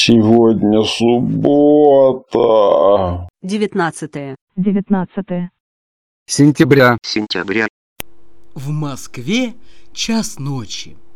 Сегодня суббота. 19 сентября. В Москве час ночи.